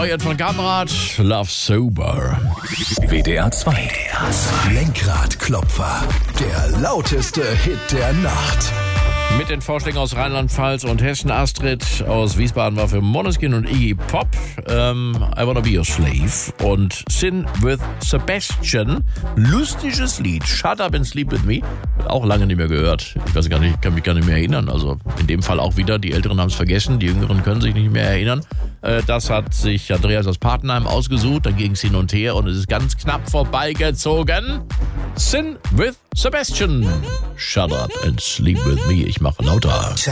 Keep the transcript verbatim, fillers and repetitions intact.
Neuert von Kamerad, Love Sober. W D R zwei. Lenkradklopfer. Der lauteste Hit der Nacht. Mit den Vorschlägen aus Rheinland-Pfalz und Hessen. Astrid aus Wiesbaden war für Måneskin und Iggy Pop. Ähm, I Wanna Be Your Slave. Und Sin with Sebastian. Lustiges Lied. Shut Up and Sleep With Me. Auch lange nicht mehr gehört. Ich weiß gar nicht, kann mich gar nicht mehr erinnern. Also in dem Fall auch wieder. Die Älteren haben es vergessen. Die Jüngeren können sich nicht mehr erinnern. Äh, das hat sich Andreas aus Partenheim ausgesucht. Dann ging es hin und her und es ist ganz knapp vorbeigezogen. Sin with Sebastian. Shut Up and Sleep With Me. Ich mache lauter.